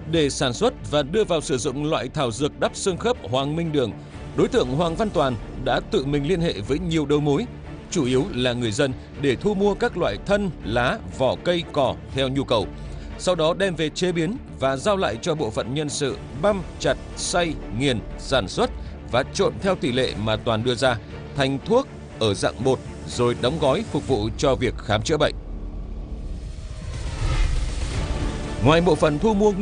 Để sản xuất và đưa vào sử dụng loại thảo dược đắp xương khớp Hoàng Minh Đường, đối tượng Hoàng Văn Toàn đã tự mình liên hệ với nhiều đầu mối, chủ yếu là người dân, để thu mua các loại thân, lá, vỏ cây, cỏ theo nhu cầu. Sau đó đem về chế biến và giao lại cho bộ phận nhân sự băm, chặt, xay, nghiền, sản xuất và trộn theo tỷ lệ mà Toàn đưa ra thành thuốc ở dạng bột, rồi đóng gói phục vụ cho việc khám chữa bệnh. Ngoài bộ phận thu mua